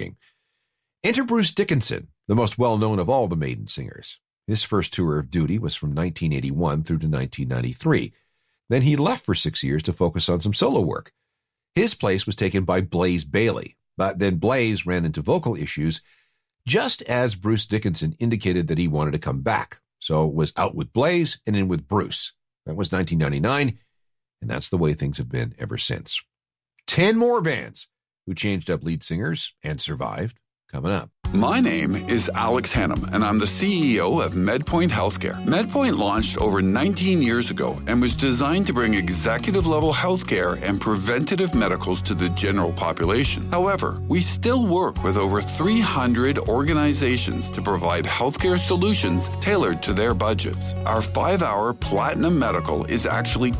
singing. Enter Bruce Dickinson, the most well-known of all the Maiden singers. His first tour of duty was from 1981 through to 1993. Then he left for 6 years to focus on some solo work. His place was taken by Blaze Bayley, but then Blaze ran into vocal issues just as Bruce Dickinson indicated that he wanted to come back. So was out with Blaze and in with Bruce. That was 1999, and that's the way things have been ever since. 10 more bands who changed up lead singers and survived coming up. My name is Alex Hannum, and I'm the CEO of MedPoint Healthcare. MedPoint launched over 19 years ago and was designed to bring executive-level healthcare and preventative medicals to the general population. However, we still work with over 300 organizations to provide healthcare solutions tailored to their budgets. Our 5-hour Platinum Medical is actually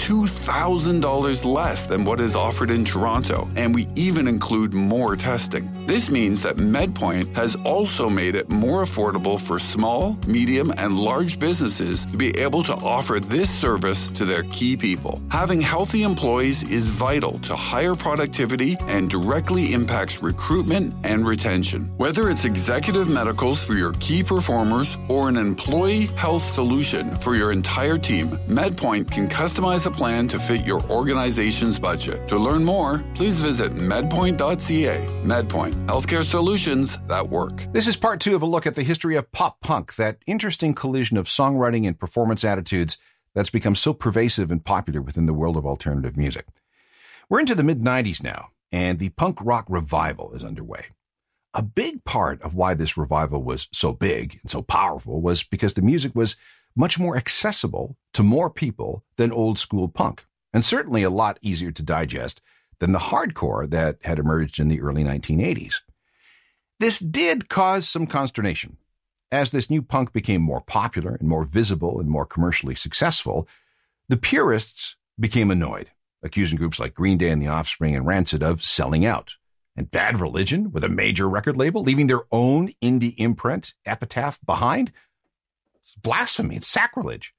$2,000 less than what is offered in Toronto, and we even include more testing. This means that MedPoint has also made it more affordable for small, medium, and large businesses to be able to offer this service to their key people. Having healthy employees is vital to higher productivity and directly impacts recruitment and retention. Whether it's executive medicals for your key performers or an employee health solution for your entire team, MedPoint can customize a plan to fit your organization's budget. To learn more, please visit medpoint.ca. MedPoint, healthcare solutions that work. This is part 2 of a look at the history of pop punk, that interesting collision of songwriting and performance attitudes that's become so pervasive and popular within the world of alternative music. We're into the mid-90s now, and the punk rock revival is underway. A big part of why this revival was so big and so powerful was because the music was much more accessible to more people than old school punk, and certainly a lot easier to digest than the hardcore that had emerged in the early 1980s. This did cause some consternation. As this new punk became more popular and more visible and more commercially successful, the purists became annoyed, accusing groups like Green Day and The Offspring and Rancid of selling out. And Bad Religion, with a major record label, leaving their own indie imprint, Epitaph, behind? It's blasphemy. It's sacrilege.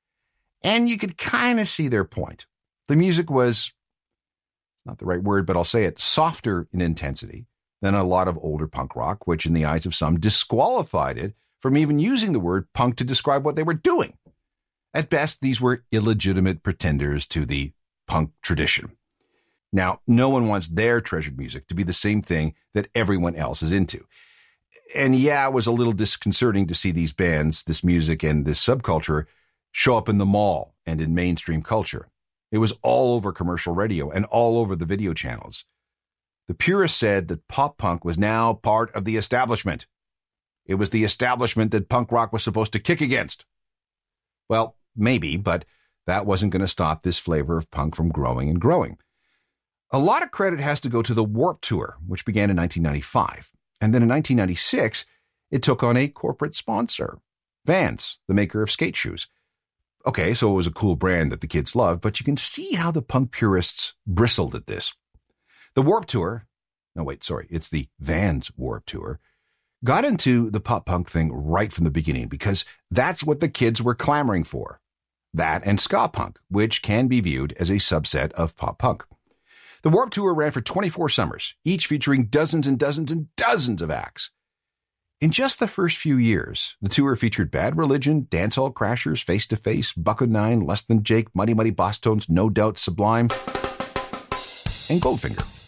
And you could kind of see their point. The music was, not the right word, but I'll say it, softer in intensity than a lot of older punk rock, which in the eyes of some disqualified it from even using the word punk to describe what they were doing. At best, these were illegitimate pretenders to the punk tradition. Now, no one wants their treasured music to be the same thing that everyone else is into. And yeah, it was a little disconcerting to see these bands, this music, and this subculture show up in the mall and in mainstream culture. It was all over commercial radio and all over the video channels. The purists said that pop punk was now part of the establishment. It was the establishment that punk rock was supposed to kick against. Well, maybe, but that wasn't going to stop this flavor of punk from growing and growing. A lot of credit has to go to the Warped Tour, which began in 1995. And then in 1996, it took on a corporate sponsor, Vans, the maker of skate shoes. Okay, so it was a cool brand that the kids loved, but you can see how the punk purists bristled at this. The Warped Tour, it's the Vans Warped Tour, got into the pop punk thing right from the beginning because that's what the kids were clamoring for. That and ska punk, which can be viewed as a subset of pop punk. The Warped Tour ran for 24 summers, each featuring dozens and dozens and dozens of acts. In just the first few years, the tour featured Bad Religion, Dancehall Crashers, Face to Face, Buck O'Nine, Less Than Jake, Muddy Muddy Bosstones, No Doubt Sublime, and Goldfinger.